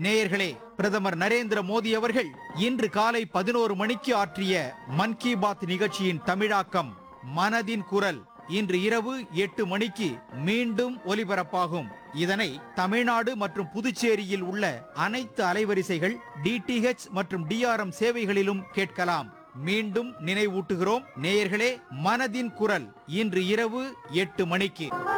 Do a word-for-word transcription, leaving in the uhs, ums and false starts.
நேயர்களே, பிரதமர் நரேந்திர மோடி அவர்கள் இன்று காலை பதினோரு மணிக்கு ஆற்றிய மன் கி பாத் நிகழ்ச்சியின் தமிழாக்கம் மனதின் குரல் இன்று இரவு எட்டு மணிக்கு மீண்டும் ஒலிபரப்பாகும். இதனை தமிழ்நாடு மற்றும் புதுச்சேரியில் உள்ள அனைத்து அலைவரிசைகள் டிடிஹெச் மற்றும் டிஆர்எம் சேவைகளிலும் கேட்கலாம். மீண்டும் நினைவூட்டுகிறோம் நேயர்களே, மனதின் குரல் இன்று இரவு எட்டு மணிக்கு.